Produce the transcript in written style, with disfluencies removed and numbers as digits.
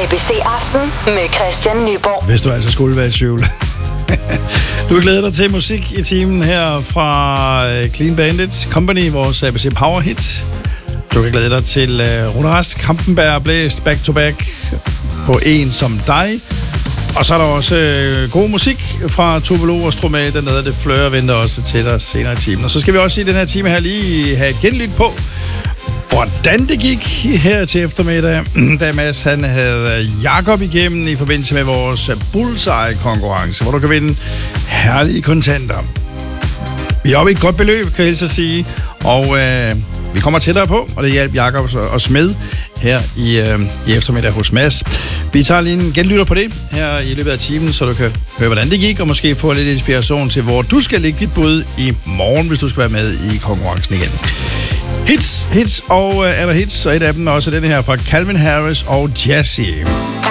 ABC Aften med Christian Nyborg. Hvis du altså skulle være i tvivl. Du glæder dig til musik i timen her fra Clean Bandit Company, vores ABC Power Hit. Du kan glæde dig til Rune Rask, Kampenberg Blæst, Back to Back på En som dig. Og så er der også god musik fra Tove Lo og Stromae, der nede, det flører venter også til dig senere i timen. Og så skal vi også i den her time her lige have et genlyt på, hvordan det gik her til eftermiddag, da Mads han havde Jakob igennem i forbindelse med vores Bullseye-konkurrence, hvor du kan vinde herlige kontanter. Vi er oppe i et godt beløb, kan jeg hilse at sige, og vi kommer tættere på, og det hjalp Jakob os med her i eftermiddag hos Mads. Vi tager lige en genlytter på det her i løbet af timen, så du kan høre, hvordan det gik, og måske få lidt inspiration til, hvor du skal lægge dit bud i morgen, hvis du skal være med i konkurrencen igen. Hits og er der hits, og et af dem er også den her fra Calvin Harris og Jazzy.